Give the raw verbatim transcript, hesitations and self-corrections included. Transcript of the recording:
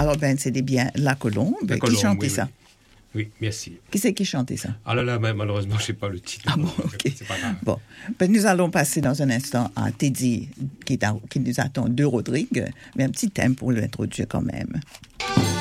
Alors, ben, c'était bien La Colombe. La Qui Colombe, chantait oui, ça? Oui. Oui, merci. Qui c'est qui chantait ça? Ah là là, malheureusement, je ne sais pas le titre. Ah bon, ok. C'est pas grave. Bon, ben, nous allons passer dans un instant à Teddy, qui, est à- qui nous attend de Rodrigue, mais un petit thème pour l'introduire quand même.